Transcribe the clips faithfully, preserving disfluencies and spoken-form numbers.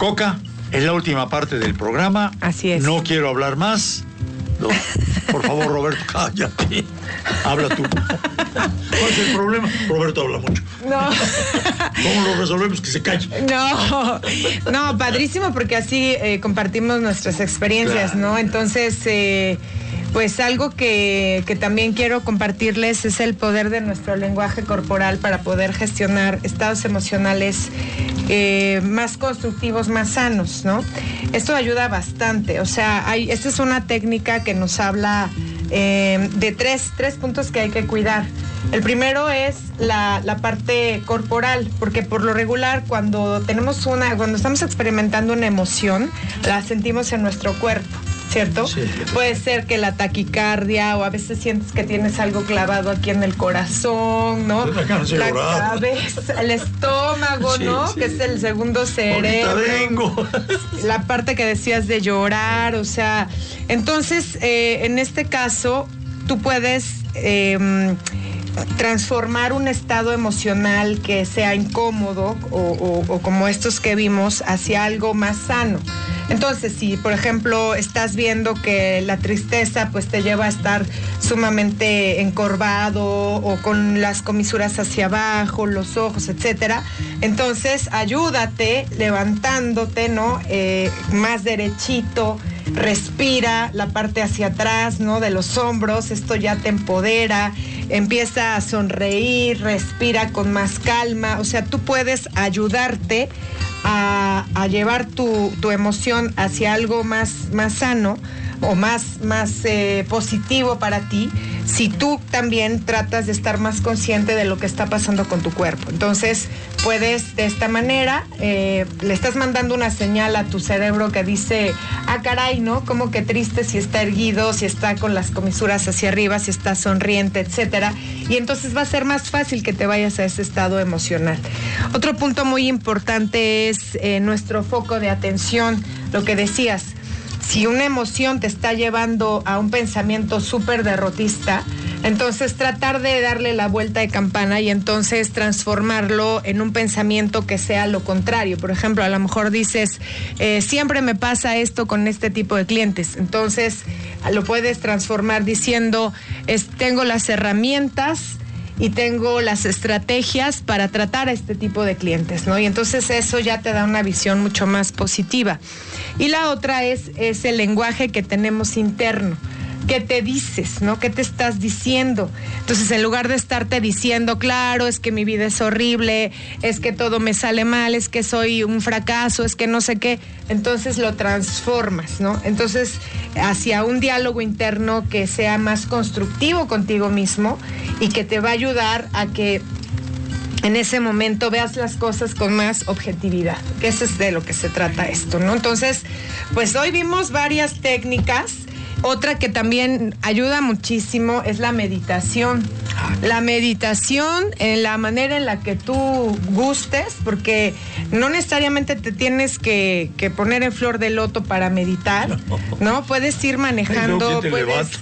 Coca, es la última parte del programa. Así es. No quiero hablar más. No, por favor, Roberto, cállate. Habla tú. ¿Cuál es el problema? Roberto habla mucho. No. ¿Cómo lo resolvemos? Que se calle. No, no, padrísimo, porque así eh, compartimos nuestras experiencias, claro. ¿no? Entonces, eh, pues algo que, que también quiero compartirles es el poder de nuestro lenguaje corporal para poder gestionar estados emocionales eh, más constructivos, más sanos, ¿no? Esto ayuda bastante. O sea, hay, esta es una técnica que nos habla eh, de tres, tres puntos que hay que cuidar. El primero es la, la parte corporal, porque por lo regular cuando tenemos una, cuando estamos experimentando una emoción, la sentimos en nuestro cuerpo, ¿cierto? Sí. Puede ser que la taquicardia, o a veces sientes que tienes algo clavado aquí en el corazón, ¿no? La cabeza, el estómago, sí, ¿no? Sí. Que es el segundo cerebro. Ahorita vengo. La parte que decías de llorar, o sea, entonces eh, en este caso tú puedes eh, transformar un estado emocional que sea incómodo o, o, o como estos que vimos hacia algo más sano. Entonces, si por ejemplo estás viendo que la tristeza pues te lleva a estar sumamente encorvado o con las comisuras hacia abajo, los ojos, etcétera, entonces ayúdate levantándote, ¿no? Eh, más derechito, respira la parte hacia atrás, ¿no? De los hombros, esto ya te empodera, empieza a sonreír, respira con más calma, o sea, tú puedes ayudarte a, a llevar tu, tu emoción hacia algo más, más sano o más, más eh, positivo para ti, si tú también tratas de estar más consciente de lo que está pasando con tu cuerpo. Entonces, puedes de esta manera, eh, le estás mandando una señal a tu cerebro que dice, ah, caray, ¿no? Como que triste si está erguido, si está con las comisuras hacia arriba, si está sonriente, etcétera. Y entonces va a ser más fácil que te vayas a ese estado emocional. Otro punto muy importante es eh, nuestro foco de atención, lo que decías. Si una emoción te está llevando a un pensamiento súper derrotista, entonces tratar de darle la vuelta de campana y entonces transformarlo en un pensamiento que sea lo contrario. Por ejemplo, a lo mejor dices, eh, siempre me pasa esto con este tipo de clientes. Entonces lo puedes transformar diciendo, es, tengo las herramientas y tengo las estrategias para tratar a este tipo de clientes, ¿no? Y entonces eso ya te da una visión mucho más positiva. Y la otra es, es el lenguaje que tenemos interno. ¿Qué te dices, no? ¿Qué te estás diciendo? Entonces, en lugar de estarte diciendo, claro, es que mi vida es horrible, es que todo me sale mal, es que soy un fracaso, es que no sé qué, entonces lo transformas, ¿no? Entonces, hacia un diálogo interno que sea más constructivo contigo mismo y que te va a ayudar a que en ese momento veas las cosas con más objetividad, que eso es de lo que se trata esto, ¿no? Entonces, pues hoy vimos varias técnicas. Otra que también ayuda muchísimo es la meditación. La meditación en la manera en la que tú gustes, porque no necesariamente te tienes que, que poner en flor de loto para meditar, ¿no? ¿no? Puedes ir manejando. Ay, no, ¿quién te puedes...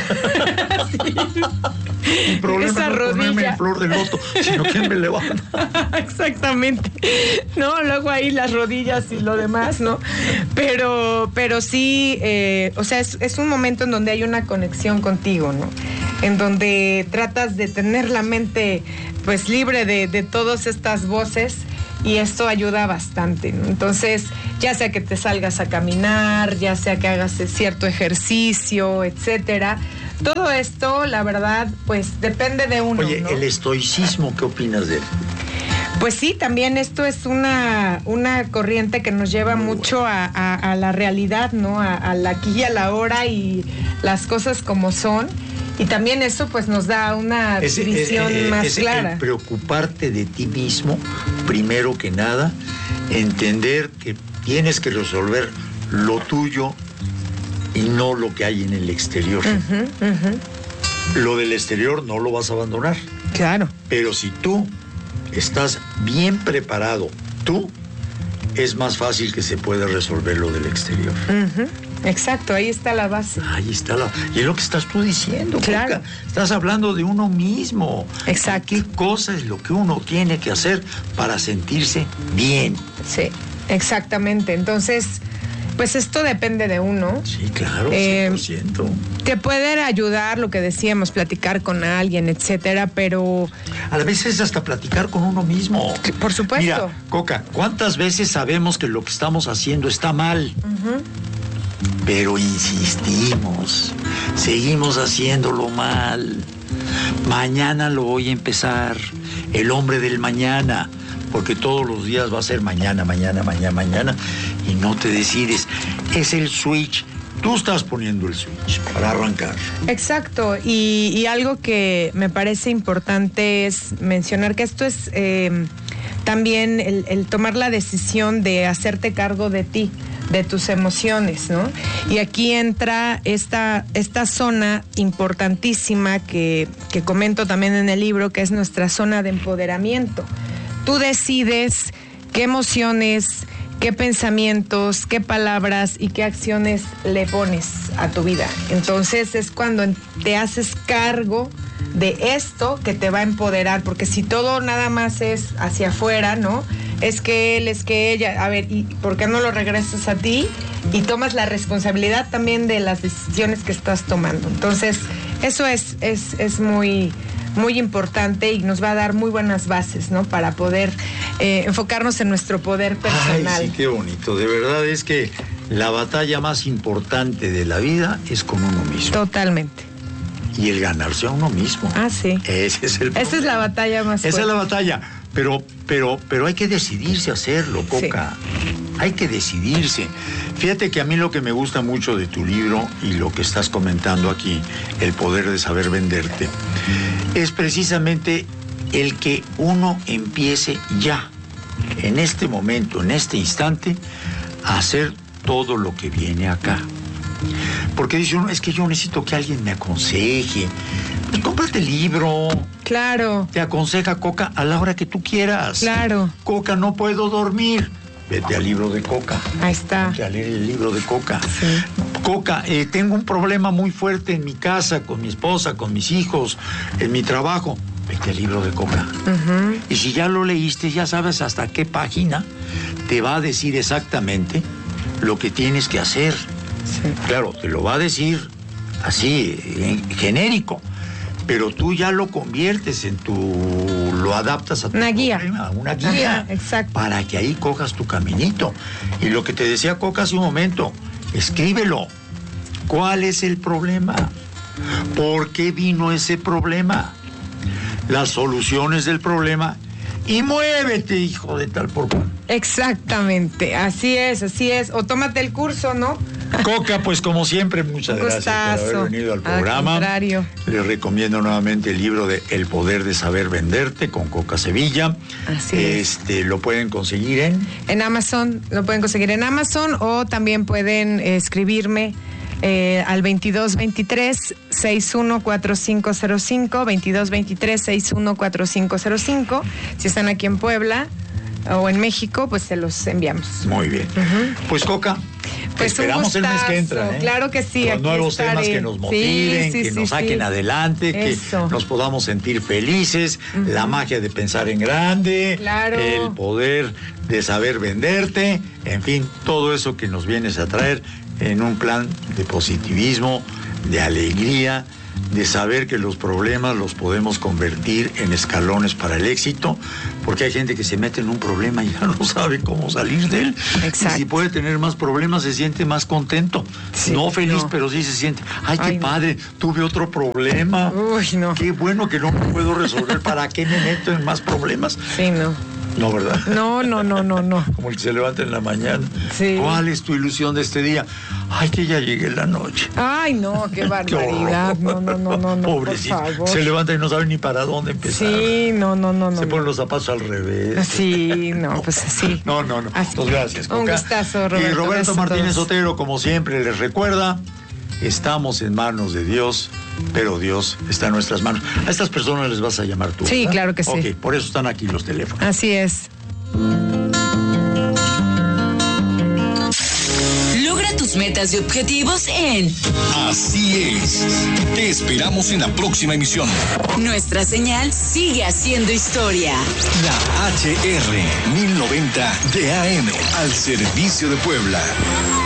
sí. El problema Esa no es rodilla. ponerme en flor de loto, sino que me levanta. Exactamente. No, luego ahí las rodillas y lo demás, ¿no? Pero, pero sí, eh, o sea, es, es un momento en donde hay una conexión contigo, ¿no? En donde tratas de tener la mente pues libre de, de todas estas voces y esto ayuda bastante, ¿no? Entonces, ya sea que te salgas a caminar, ya sea que hagas cierto ejercicio, etcétera. Todo esto, la verdad, pues depende de uno. Oye, ¿no? el estoicismo, ¿qué opinas de él? Pues sí, también esto es una, una corriente que nos lleva Muy mucho bueno. a, a, a la realidad, ¿no? A, a la aquí y a la hora y las cosas como son. Y también eso pues nos da una ese, visión eh, eh, más ese, clara. El preocuparte de ti mismo, primero que nada, entender que tienes que resolver lo tuyo y no lo que hay en el exterior. Uh-huh, uh-huh. Lo del exterior no lo vas a abandonar. Claro. Pero si tú estás bien preparado, tú, es más fácil que se pueda resolver lo del exterior. Uh-huh. Exacto, ahí está la base. Ahí está la... Y es lo que estás tú diciendo, claro. Coca. Estás hablando de uno mismo. Exacto. ¿Qué cosa es lo que uno tiene que hacer para sentirse bien? Sí. Exactamente. Entonces, pues esto depende de uno. Sí, claro, cien por ciento. Eh, te puede ayudar, lo que decíamos, platicar con alguien, etcétera, pero... A veces hasta platicar con uno mismo. Por supuesto. Mira, Coca, ¿cuántas veces sabemos que lo que estamos haciendo está mal? Uh-huh. Pero insistimos, seguimos haciéndolo mal. Mañana lo voy a empezar, el hombre del mañana, porque todos los días va a ser mañana, mañana, mañana, mañana, y no te decides. Es el switch, tú estás poniendo el switch para arrancar. Exacto, y, y algo que me parece importante es mencionar que esto es eh, también el, el tomar la decisión de hacerte cargo de ti, de tus emociones, ¿no? Y aquí entra esta, esta zona importantísima que, que comento también en el libro, que es nuestra zona de empoderamiento. Tú decides qué emociones, qué pensamientos, qué palabras y qué acciones le pones a tu vida. Entonces es cuando te haces cargo de esto que te va a empoderar, porque si todo nada más es hacia afuera, ¿no? Es que él, es que ella, a ver, ¿y por qué no lo regresas a ti? Y tomas la responsabilidad también de las decisiones que estás tomando. Entonces, eso es, es, es muy, muy importante y nos va a dar muy buenas bases, ¿no? Para poder eh, enfocarnos en nuestro poder personal. Ay, sí, qué bonito. De verdad es que la batalla más importante de la vida es con uno mismo. Totalmente. Y el ganarse a uno mismo. Ah, sí. Ese es el problema. Esa es la batalla más fuerte. Esa es la batalla. Pero, pero, pero hay que decidirse a hacerlo, Coca. Sí. Hay que decidirse. Fíjate que a mí lo que me gusta mucho de tu libro y lo que estás comentando aquí, El poder de saber venderte, es precisamente el que uno empiece ya, en este momento, en este instante, a hacer todo lo que viene acá. Porque dice uno, es que yo necesito que alguien me aconseje. Pues cómprate el libro. Claro. Te aconseja Coca a la hora que tú quieras. Claro. Coca, no puedo dormir. Vete al libro de Coca. Ahí está. Vete a leer el libro de Coca. Sí. Coca, eh, tengo un problema muy fuerte en mi casa, con mi esposa, con mis hijos, en mi trabajo. Vete al libro de Coca. Uh-huh. Y si ya lo leíste, ya sabes hasta qué página te va a decir exactamente lo que tienes que hacer. Sí. Claro, te lo va a decir así, en genérico, pero tú ya lo conviertes en tu, lo adaptas a tu una guía, problema, una guía, ajá, exacto, para que ahí cojas tu caminito. Y lo que te decía Coca hace un momento, escríbelo. ¿Cuál es el problema? ¿Por qué vino ese problema? Las soluciones del problema. Y muévete, hijo de tal por cual. Exactamente, así es, así es. O tómate el curso, ¿no? Coca, pues como siempre, muchas gracias por haber venido al programa. Al contrario. Les recomiendo nuevamente el libro de El poder de saber venderte con Coca Sevilla. Así este, es. Lo pueden conseguir en... En Amazon, lo pueden conseguir en Amazon o también pueden eh, escribirme eh, al veintidós veintitrés sesenta y uno cuarenta y cinco cero cinco, veintidós veintitrés sesenta y uno cuarenta y cinco cero cinco. Si están aquí en Puebla o en México, pues se los enviamos. Muy bien. Uh-huh. Pues Coca, pues esperamos el mes que entra, ¿eh? Claro que sí. Con nuevos estaré. temas que nos motiven, sí, sí, que sí, nos sí, saquen sí. adelante, Eso. que nos podamos sentir felices, uh-huh. La magia de pensar en grande, claro. El poder de saber venderte, en fin, todo eso que nos vienes a traer en un plan de positivismo, de alegría, de saber que los problemas los podemos convertir en escalones para el éxito, porque hay gente que se mete en un problema y ya no sabe cómo salir de él. Exacto. Y si puede tener más problemas, se siente más contento. Sí, no feliz, no. pero sí se siente, ay, qué Ay, padre, no. tuve otro problema. Uy, no. Qué bueno que no me puedo resolver, ¿para qué me meto en más problemas? Sí, no. No, ¿verdad? No, no, no, no, no. Como el que se levanta en la mañana. Sí. ¿Cuál es tu ilusión de este día? Ay, que ya llegue en la noche. Ay, no, qué barbaridad. Qué no, no, no, no, no. Pobrecito. Por favor. Se levanta y no sabe ni para dónde empezar. Sí, no, no, no, no. Se no. ponen los zapatos al revés. Sí, no, pues así. No, no, no. Así. Pues gracias, Coca. Un gustazo, Roberto. Y Roberto Besos Martínez Otero, como siempre, les recuerda, estamos en manos de Dios, pero Dios está en nuestras manos. A estas personas les vas a llamar tú, Sí, ¿verdad? claro que sí. Ok, por eso están aquí los teléfonos. Así es. Logra tus tus metas y objetivos en Así es. Te esperamos en la próxima emisión. Nuestra señal sigue haciendo historia. La H R mil noventa de A M al servicio de Puebla.